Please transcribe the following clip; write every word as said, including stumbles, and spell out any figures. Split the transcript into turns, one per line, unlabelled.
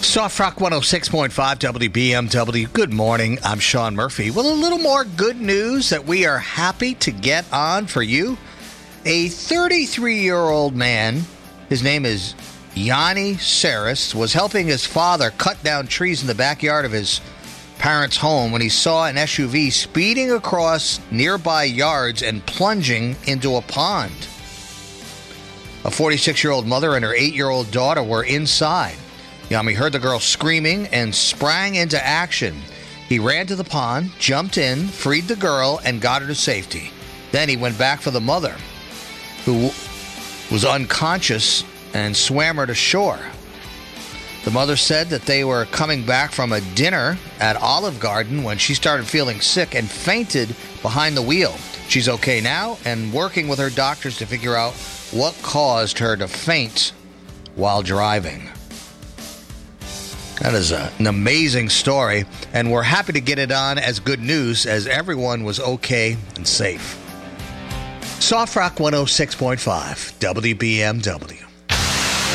Soft Rock one oh six point five W B M W. Good morning. I'm Sean Murphy. Well, a little more good news that we are happy to get on for you. A thirty-three-year-old man, his name is Yanni Saris, was helping his father cut down trees in the backyard of his parents' home when he saw an S U V speeding across nearby yards and plunging into a pond. A forty-six-year-old mother and her eight-year-old daughter were inside. Yami heard the girl screaming and sprang into action. He ran to the pond, jumped in, freed the girl, and got her to safety. Then he went back for the mother, who was unconscious, and swam her to shore. The mother said that they were coming back from a dinner at Olive Garden when she started feeling sick and fainted behind the wheel. She's okay now and working with her doctors to figure out what caused her to faint while driving. That is a, an amazing story, and we're happy to get it on as good news as everyone was okay and safe. Soft Rock one oh six point five W B M W.